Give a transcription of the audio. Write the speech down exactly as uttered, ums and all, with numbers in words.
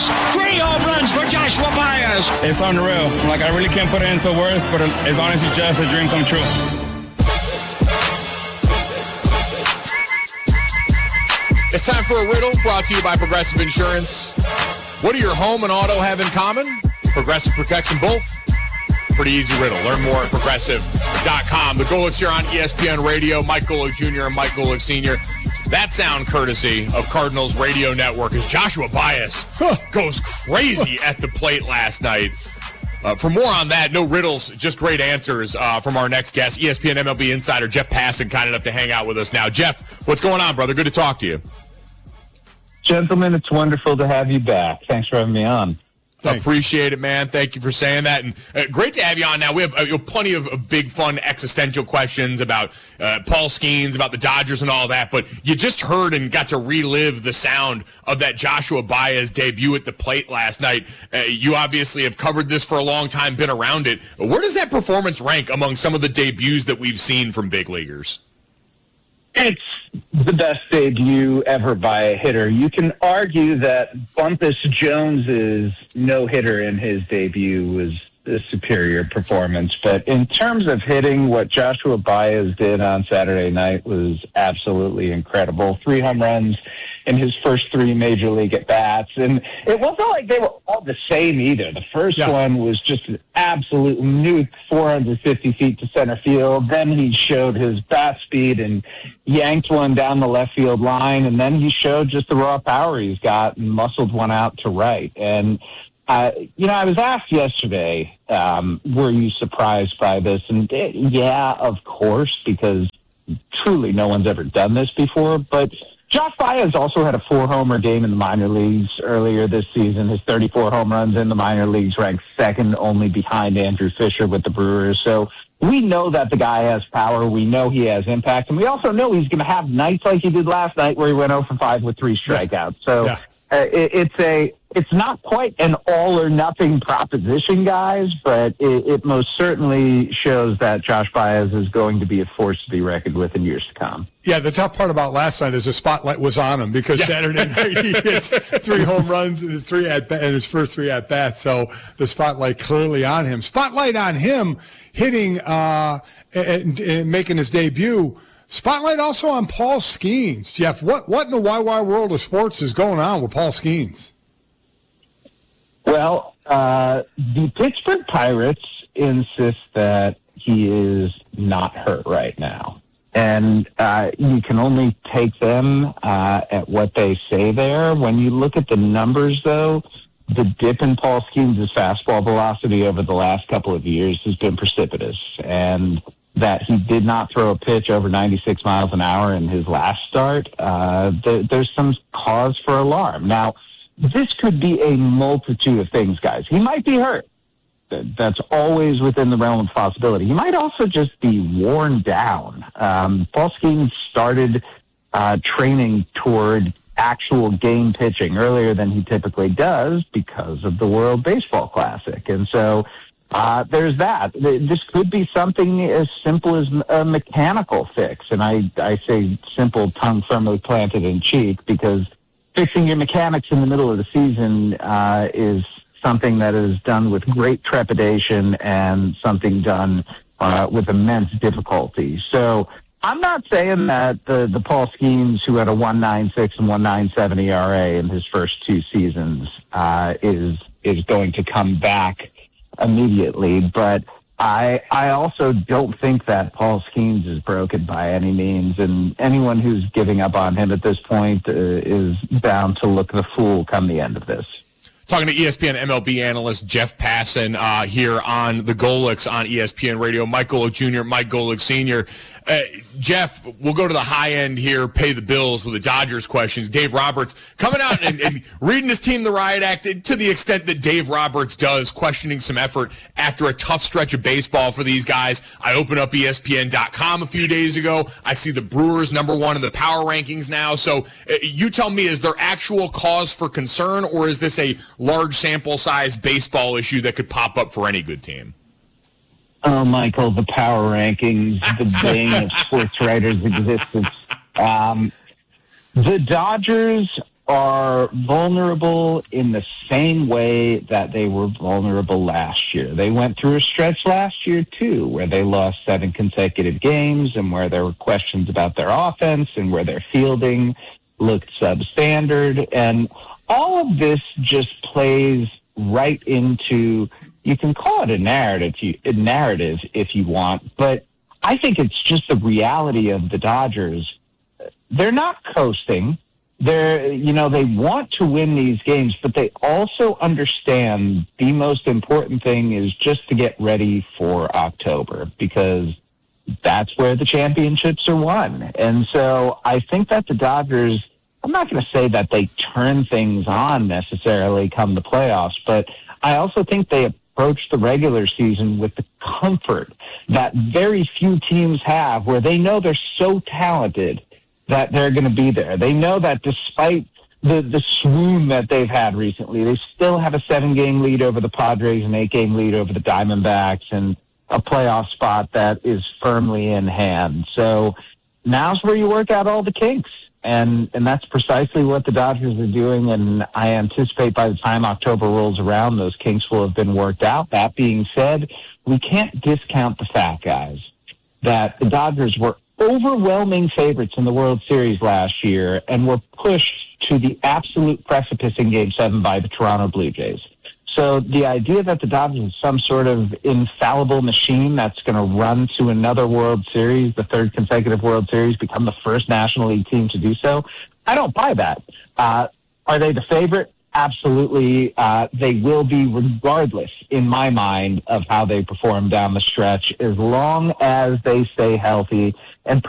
Baez. Three home runs for Joshua Baez. It's unreal. Like, I really can't put it into words, but it's honestly just a dream come true. It's time for a riddle brought to you by Progressive Insurance. What do your home and auto have in common? Progressive protects them both. Pretty easy riddle. Learn more at progressive dot com. The Golics here on E S P N Radio. Mike Golic Junior and Mike Golic Senior That sound courtesy of Cardinals Radio Network as Joshua Baez goes crazy at the plate last night. Uh, for more on that, no riddles, just great answers uh, from our next guest, E S P N M L B insider Jeff Passan, kind enough to hang out with us now. Jeff, what's going on, brother? Good to talk to you. Gentlemen, it's wonderful to have you back. Thanks for having me on. Thanks. Appreciate it, man. Thank you for saying that. And uh, great to have you on now. We have uh, plenty of, of big, fun, existential questions about uh, Paul Skeens, about the Dodgers and all that. But you just heard and got to relive the sound of that Joshua Baez debut at the plate last night. Uh, you obviously have covered this for a long time, been around it. Where does that performance rank among some of the debuts that we've seen from big leaguers? It's the best debut ever by a hitter. You can argue that Bumpus Jones's no-hitter in his debut was a superior performance. But in terms of hitting, what Joshua Baez did on Saturday night was absolutely incredible. Three home runs in his first three major league at-bats. And it wasn't like they were all the same either. The first yeah. one was just an absolute nuke, four hundred fifty feet to center field. Then he showed his bat speed and yanked one down the left field line. And then he showed just the raw power he's got and muscled one out to right. And Uh, you know, I was asked yesterday, um, were you surprised by this? And uh, yeah, of course, because truly no one's ever done this before. But Josh Baez also had a four-homer game in the minor leagues earlier this season. His thirty-four home runs in the minor leagues ranked second only behind Andrew Fisher with the Brewers. So we know that the guy has power. We know he has impact. And we also know he's going to have nights like he did last night where he went oh for five with three strikeouts. So yeah. uh, it, it's a... It's not quite an all-or-nothing proposition, guys, but it, it most certainly shows that Josh Baez is going to be a force to be reckoned with in years to come. Yeah, the tough part about last night is the spotlight was on him because yeah. Saturday night he hits three home runs and three at in his first three at bats, so the spotlight clearly on him. Spotlight on him hitting uh, and, and making his debut. Spotlight also on Paul Skeens. Jeff, what what in the wide wide world of sports is going on with Paul Skeens? Well, uh, the Pittsburgh Pirates insist that he is not hurt right now. And uh, you can only take them uh, at what they say there. When you look at the numbers, though, the dip in Paul Skeens' fastball velocity over the last couple of years has been precipitous. And that he did not throw a pitch over ninety-six miles an hour in his last start, uh, th- there's some cause for alarm. Now, this could be a multitude of things, guys. He might be hurt. That's always within the realm of possibility. He might also just be worn down. Um, Paul Skeens started uh, training toward actual game pitching earlier than he typically does because of the World Baseball Classic. And so uh, there's that. This could be something as simple as a mechanical fix. And I, I say simple, tongue firmly planted in cheek, because fixing your mechanics in the middle of the season uh, is something that is done with great trepidation and something done uh, with immense difficulty. So I'm not saying that the, the Paul Skeens, who had a one point nine six and one point nine seven E R A in his first two seasons, uh, is is going to come back immediately. But I I also don't think that Paul Skeens is broken by any means, and anyone who's giving up on him at this point uh, is bound to look the fool come the end of this. Talking to E S P N M L B analyst Jeff Passan uh, here on the Golics on E S P N Radio. Mike Golic Junior, Mike Golic Senior Uh, Jeff, we'll go to the high end here, pay the bills with the Dodgers questions. Dave Roberts coming out and, and reading his team the riot act to the extent that Dave Roberts does, questioning some effort after a tough stretch of baseball for these guys. I opened up E S P N dot com a few days ago. I see the Brewers number one in the power rankings now. So uh, you tell me, is there actual cause for concern, or is this a large sample size baseball issue that could pop up for any good team? Oh, Michael, the power rankings, the bane of sports writers' existence. Um, the Dodgers are vulnerable in the same way that they were vulnerable last year. They went through a stretch last year, too, where they lost seven consecutive games and where there were questions about their offense and where their fielding looked substandard. And all of this just plays right into, you can call it a narrative, a narrative if you want, but I think it's just the reality of the Dodgers. They're not coasting. They're, you know, they want to win these games, but they also understand the most important thing is just to get ready for October, because that's where the championships are won. And so I think that the Dodgers, I'm not going to say that they turn things on necessarily come the playoffs, but I also think they approach the regular season with the comfort that very few teams have, where they know they're so talented that they're going to be there. They know that despite the, the swoon that they've had recently, they still have a seven-game lead over the Padres, an eight-game lead over the Diamondbacks, and a playoff spot that is firmly in hand. So now's where you work out all the kinks, and, and that's precisely what the Dodgers are doing, and I anticipate by the time October rolls around, those kinks will have been worked out. That being said, we can't discount the fact, guys, that the Dodgers were overwhelming favorites in the World Series last year and were pushed to the absolute precipice in Game seven by the Toronto Blue Jays. So the idea that the Dodgers is some sort of infallible machine that's going to run to another World Series, the third consecutive World Series, become the first National League team to do so, I don't buy that. Uh, are they the favorite? Absolutely. Uh, they will be regardless, in my mind, of how they perform down the stretch, as long as they stay healthy and